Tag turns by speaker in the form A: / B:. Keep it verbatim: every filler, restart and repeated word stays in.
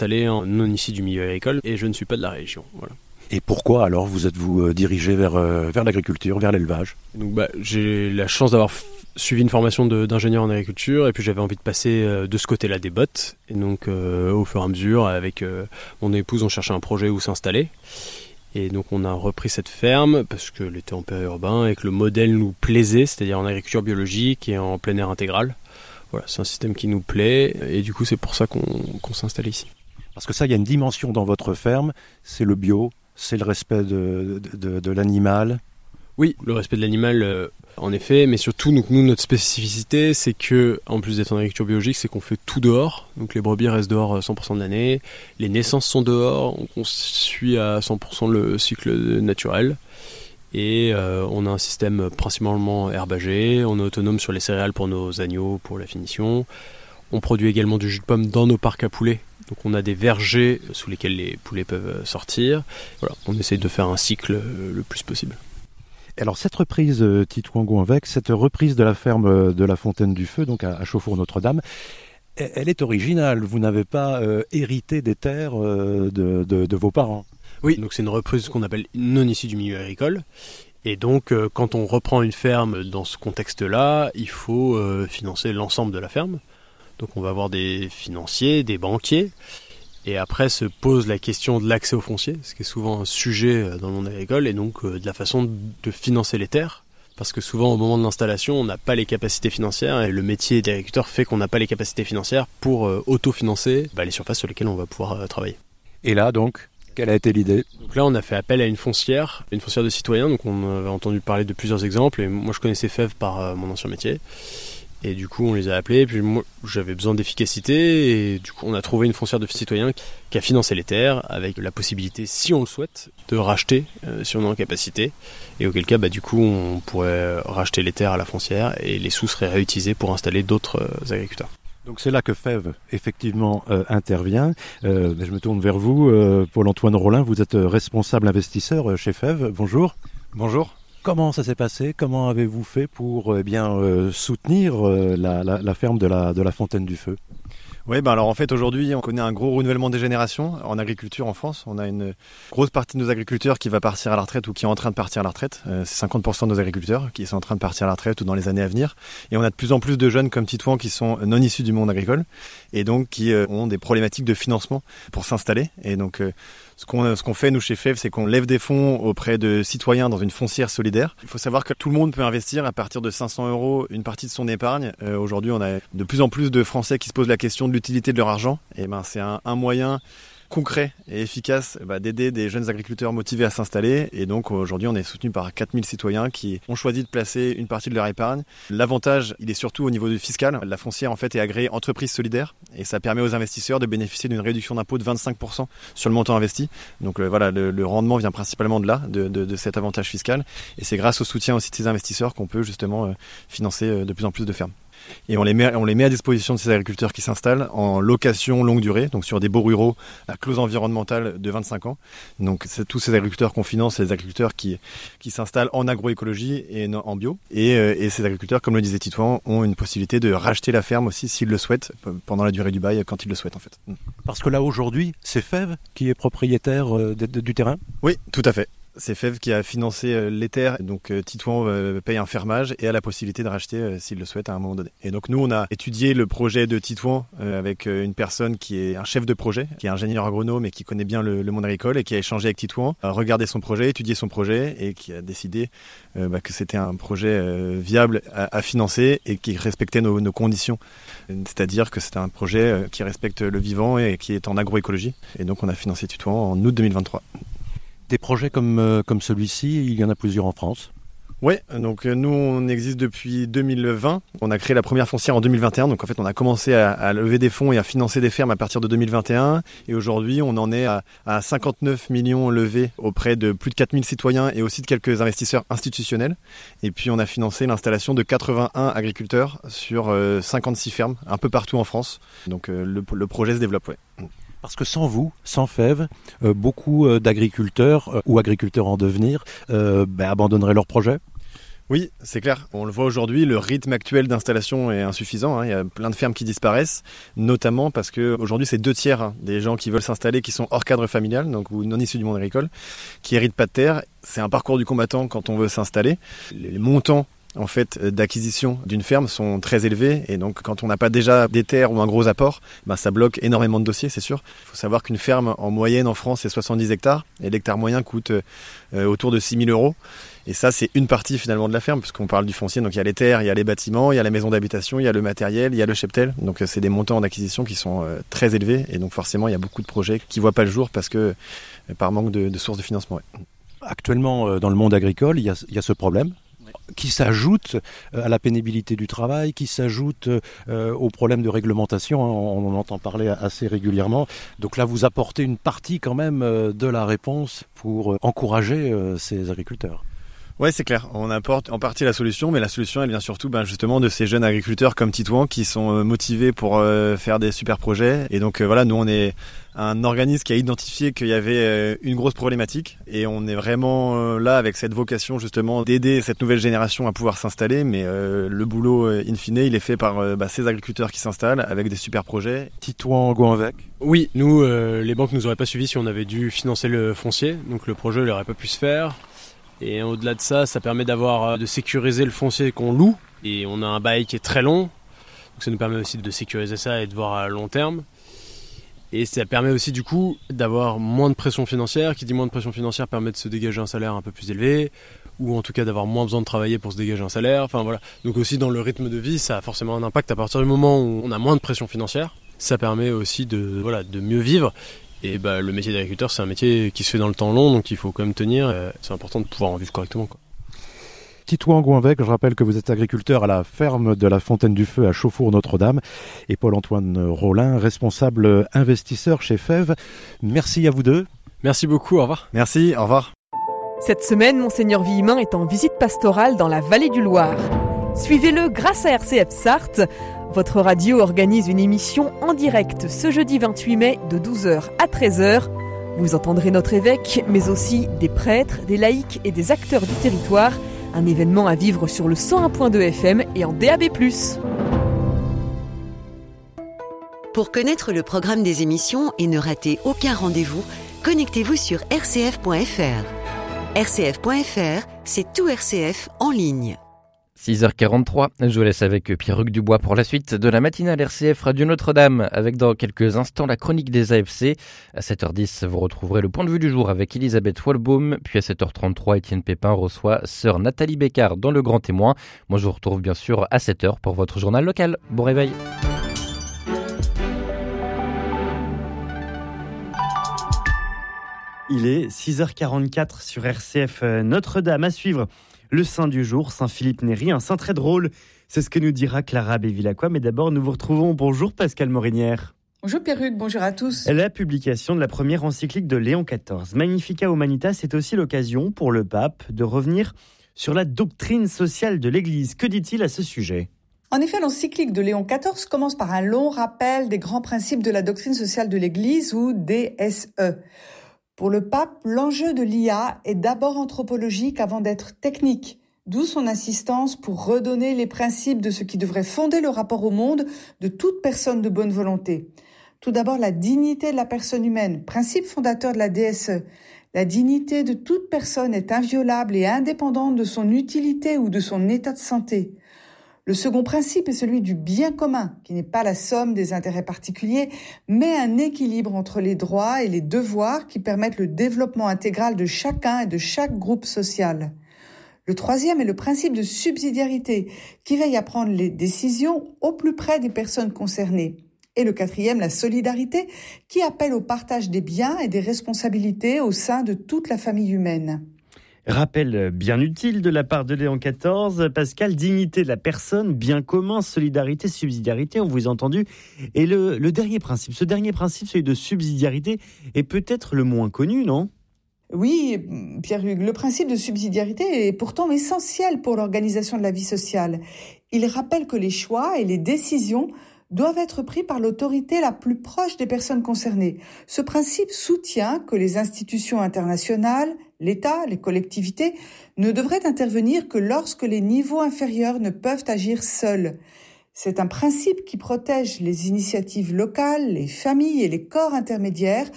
A: installé en non issu du milieu agricole et je ne suis pas de la région. Voilà.
B: Et pourquoi alors vous êtes-vous dirigé vers, euh, vers l'agriculture, vers l'élevage ?
A: Donc, bah, j'ai la chance d'avoir f- suivi une formation de, d'ingénieur en agriculture et puis j'avais envie de passer euh, de ce côté-là des bottes. Et donc euh, au fur et à mesure, avec euh, mon épouse, on cherchait un projet où s'installer. Et donc on a repris cette ferme parce qu'elle était en périurbain et que le modèle nous plaisait, c'est-à-dire en agriculture biologique et en plein air intégral. Voilà, c'est un système qui nous plaît et du coup c'est pour ça qu'on, qu'on s'installe ici.
B: Parce que ça, il y a une dimension dans votre ferme, c'est le bio, c'est le respect de, de, de, de l'animal.
A: Oui, le respect de l'animal, euh, en effet, mais surtout, donc, nous, notre spécificité, c'est que, en plus d'être en agriculture biologique, c'est qu'on fait tout dehors. Donc les brebis restent dehors cent pour cent de l'année, les naissances sont dehors, on suit à cent pour cent le cycle naturel. Et euh, on a un système principalement herbagé, on est autonome sur les céréales pour nos agneaux, pour la finition. On produit également du jus de pomme dans nos parcs à poulets. Donc on a des vergers sous lesquels les poulets peuvent sortir. Voilà, on essaye de faire un cycle le plus possible.
B: Alors cette reprise euh, Titouan-Gouanvec, cette reprise de la ferme euh, de la Fontaine du Feu, donc à, à Chauffour-Notre-Dame, elle, elle est originale. Vous n'avez pas euh, hérité des terres euh, de, de, de vos parents.
A: Oui, donc c'est une reprise qu'on appelle non issue du milieu agricole. Et donc euh, quand on reprend une ferme dans ce contexte-là, il faut euh, financer l'ensemble de la ferme. Donc on va avoir des financiers, des banquiers, et après se pose la question de l'accès au foncier, ce qui est souvent un sujet dans le monde agricole, et donc euh, de la façon de financer les terres, parce que souvent au moment de l'installation, on n'a pas les capacités financières, et le métier d'agriculteur fait qu'on n'a pas les capacités financières pour euh, autofinancer bah, les surfaces sur lesquelles on va pouvoir euh, travailler.
B: Et là donc, quelle a été l'idée ?
A: Donc là on a fait appel à une foncière, une foncière de citoyens, donc on avait entendu parler de plusieurs exemples, et moi je connaissais Fève par euh, mon ancien métier. Et du coup, on les a appelés, puis moi, j'avais besoin d'efficacité, et du coup, on a trouvé une foncière de citoyens qui a financé les terres, avec la possibilité, si on le souhaite, de racheter, euh, si on est en capacité, et auquel cas, bah, du coup, on pourrait racheter les terres à la foncière, et les sous seraient réutilisés pour installer d'autres euh, agriculteurs.
B: Donc c'est là que Fève, effectivement, euh, intervient. Euh, je me tourne vers vous, euh, Paul-Antoine Rollin, vous êtes responsable investisseur chez Fève. Bonjour.
C: Bonjour.
B: Comment ça s'est passé ? Comment avez-vous fait pour eh bien, euh, soutenir euh, la, la, la ferme de la, de la Fontaine du Feu ?
C: Oui, ben alors en fait aujourd'hui on connaît un gros renouvellement des générations en agriculture en France. On a une grosse partie de nos agriculteurs qui va partir à la retraite ou qui est en train de partir à la retraite. Euh, c'est cinquante pour cent de nos agriculteurs qui sont en train de partir à la retraite ou dans les années à venir. Et on a de plus en plus de jeunes comme Titouan qui sont non issus du monde agricole et donc qui euh, ont des problématiques de financement pour s'installer. Et donc euh, Ce qu'on, ce qu'on fait, nous, chez Fève, c'est qu'on lève des fonds auprès de citoyens dans une foncière solidaire. Il faut savoir que tout le monde peut investir à partir de cinq cents euros une partie de son épargne. Euh, aujourd'hui, on a de plus en plus de Français qui se posent la question de l'utilité de leur argent. Et ben, c'est un, un moyen concret et efficace bah, d'aider des jeunes agriculteurs motivés à s'installer. Et donc aujourd'hui, on est soutenu par quatre mille citoyens qui ont choisi de placer une partie de leur épargne. L'avantage, il est surtout au niveau du fiscal. La foncière, en fait, est agréée entreprise solidaire et ça permet aux investisseurs de bénéficier d'une réduction d'impôt de vingt-cinq pour cent sur le montant investi. Donc euh, voilà, le, le rendement vient principalement de là, de, de, de cet avantage fiscal. Et c'est grâce au soutien aussi de ces investisseurs qu'on peut justement euh, financer euh, de plus en plus de fermes. Et on les, met, on les met à disposition de ces agriculteurs qui s'installent en location longue durée, donc sur des baux ruraux à clause environnementale de vingt-cinq ans. Donc c'est tous ces agriculteurs qu'on finance, c'est des agriculteurs qui, qui s'installent en agroécologie et en bio. Et, et ces agriculteurs, comme le disait Titouan, ont une possibilité de racheter la ferme aussi s'ils le souhaitent, pendant la durée du bail, quand ils le souhaitent en fait.
B: Parce que là aujourd'hui, c'est Fève qui est propriétaire de, de, du terrain ?
C: Oui, tout à fait. C'est Fève qui a financé les terres, donc Titouan paye un fermage et a la possibilité de racheter s'il le souhaite à un moment donné. Et donc nous, on a étudié le projet de Titouan avec une personne qui est un chef de projet, qui est ingénieur agronome et qui connaît bien le, le monde agricole et qui a échangé avec Titouan, a regardé son projet, étudié son projet et qui a décidé euh, bah, que c'était un projet euh, viable à, à financer et qui respectait nos, nos conditions. C'est-à-dire que c'était un projet qui respecte le vivant et qui est en agroécologie. Et donc on a financé Titouan en août deux mille vingt-trois.
B: Des projets comme, euh, comme celui-ci, il y en a plusieurs en France.
C: Oui, donc nous on existe depuis deux mille vingt. On a créé la première foncière en deux mille vingt et un. Donc en fait on a commencé à, à lever des fonds et à financer des fermes à partir de deux mille vingt et un. Et aujourd'hui on en est à, à cinquante-neuf millions levés auprès de plus de quatre mille citoyens et aussi de quelques investisseurs institutionnels. Et puis on a financé l'installation de quatre-vingt-un agriculteurs sur euh, cinquante-six fermes un peu partout en France. Donc euh, le, le projet se développe, ouais.
B: Parce que sans vous, sans Fève, euh, beaucoup euh, d'agriculteurs euh, ou agriculteurs en devenir euh, ben, abandonneraient leur projet.
C: Oui, c'est clair. On le voit aujourd'hui, le rythme actuel d'installation est insuffisant. Hein. Il y a plein de fermes qui disparaissent, notamment parce que aujourd'hui c'est deux tiers hein, des gens qui veulent s'installer qui sont hors cadre familial, donc ou non issus du monde agricole, qui héritent pas de terre. C'est un parcours du combattant quand on veut s'installer. Les montants en fait d'acquisition d'une ferme sont très élevés et donc quand on n'a pas déjà des terres ou un gros apport, ben ça bloque énormément de dossiers, c'est sûr. Il faut savoir qu'une ferme en moyenne en France c'est soixante-dix hectares et l'hectare moyen coûte euh, autour de six mille euros. Et ça, c'est une partie finalement de la ferme, puisqu'on parle du foncier. Donc il y a les terres, il y a les bâtiments, il y a la maison d'habitation, il y a le matériel, il y a le cheptel. Donc c'est des montants d'acquisition qui sont euh, très élevés. Et donc forcément, il y a beaucoup de projets qui ne voient pas le jour parce que euh, par manque de, de sources de financement. Ouais.
B: Actuellement, euh, dans le monde agricole, il y a, il y a ce problème qui s'ajoute à la pénibilité du travail, qui s'ajoute euh, aux problèmes de réglementation, hein, on en entend parler assez régulièrement. Donc là, vous apportez une partie quand même euh, de la réponse pour euh, encourager euh, ces agriculteurs.
C: Ouais, c'est clair. On apporte en partie la solution, mais la solution, elle vient surtout ben, justement de ces jeunes agriculteurs comme Titouan qui sont euh, motivés pour euh, faire des super projets. Et donc euh, voilà, nous on est un organisme qui a identifié qu'il y avait euh, une grosse problématique et on est vraiment euh, là avec cette vocation justement d'aider cette nouvelle génération à pouvoir s'installer. Mais euh, le boulot, euh, in fine, il est fait par euh, bah, ces agriculteurs qui s'installent avec des super projets.
B: Titouan Goinvec.
A: Oui, nous, euh, les banques nous auraient pas suivis si on avait dû financer le foncier, donc le projet n'aurait pas pu se faire. Et au-delà de ça, ça permet d'avoir, de sécuriser le foncier qu'on loue. Et on a un bail qui est très long. Donc ça nous permet aussi de sécuriser ça et de voir à long terme. Et ça permet aussi du coup d'avoir moins de pression financière. Qui dit moins de pression financière permet de se dégager un salaire un peu plus élevé. Ou en tout cas d'avoir moins besoin de travailler pour se dégager un salaire. Enfin voilà. Donc aussi dans le rythme de vie, ça a forcément un impact à partir du moment où on a moins de pression financière. Ça permet aussi de, voilà, de mieux vivre. Et bah, le métier d'agriculteur, c'est un métier qui se fait dans le temps long, donc il faut quand même tenir. C'est important de pouvoir en vivre correctement, quoi.
B: Titouan Goinvec, je rappelle que vous êtes agriculteur à la ferme de la Fontaine du Feu à Chauffour-Notre-Dame et Paul-Antoine Rollin, responsable investisseur chez F E V. Merci à vous deux.
A: Merci beaucoup, au revoir.
C: Merci, au revoir.
D: Cette semaine, Monseigneur Villemin est en visite pastorale dans la vallée du Loir. Suivez-le grâce à R C F Sarthe. Votre radio organise une émission en direct ce jeudi vingt-huit mai de douze heures à treize heures. Vous entendrez notre évêque, mais aussi des prêtres, des laïcs et des acteurs du territoire. Un événement à vivre sur le cent un point deux F M et en D A B plus.
E: Pour connaître le programme des émissions et ne rater aucun rendez-vous, connectez-vous sur r c f point f r. r c f point f r, c'est tout R C F en ligne.
F: six heures quarante-trois, je vous laisse avec Pierre-Hugues Dubois pour la suite de la matinale R C F Radio Notre-Dame, avec dans quelques instants la chronique des A F C. À sept heures dix, vous retrouverez le point de vue du jour avec Elisabeth Walbaum, puis à sept heures trente-trois, Étienne Pépin reçoit sœur Nathalie Bécard dans Le Grand Témoin. Moi je vous retrouve bien sûr à sept heures pour votre journal local. Bon réveil.
G: Il est six heures quarante-quatre sur R C F Notre-Dame à suivre. Le saint du jour, Saint Philippe Néri, un saint très drôle. C'est ce que nous dira Clara Bévilacqua. Mais d'abord, nous vous retrouvons. Bonjour Pascal Morinière.
H: Bonjour Pierre-Hugues, bonjour à tous.
G: La publication de la première encyclique de Léon quatorze, Magnificat Humanitas, est aussi l'occasion pour le pape de revenir sur la doctrine sociale de l'Église. Que dit-il à ce sujet ?
H: En effet, l'encyclique de Léon quatorze commence par un long rappel des grands principes de la doctrine sociale de l'Église, ou D S E. Pour le pape, l'enjeu de l'I A est d'abord anthropologique avant d'être technique, d'où son insistance pour redonner les principes de ce qui devrait fonder le rapport au monde de toute personne de bonne volonté. Tout d'abord, la dignité de la personne humaine, principe fondateur de la D S E. La dignité de toute personne est inviolable et indépendante de son utilité ou de son état de santé. Le second principe est celui du bien commun, qui n'est pas la somme des intérêts particuliers, mais un équilibre entre les droits et les devoirs qui permettent le développement intégral de chacun et de chaque groupe social. Le troisième est le principe de subsidiarité, qui veille à prendre les décisions au plus près des personnes concernées. Et le quatrième, la solidarité, qui appelle au partage des biens et des responsabilités au sein de toute la famille humaine.
G: Rappel bien utile de la part de Léon quatorze. Pascal, dignité de la personne, bien commun, solidarité, subsidiarité, on vous a entendu. Et le, le dernier principe, ce dernier principe, celui de subsidiarité, est peut-être le moins connu, non ?
H: Oui, Pierre-Hugues, le principe de subsidiarité est pourtant essentiel pour l'organisation de la vie sociale. Il rappelle que les choix et les décisions doivent être pris par l'autorité la plus proche des personnes concernées. Ce principe soutient que les institutions internationales, l'État, les collectivités, ne devraient intervenir que lorsque les niveaux inférieurs ne peuvent agir seuls. C'est un principe qui protège les initiatives locales, les familles et les corps intermédiaires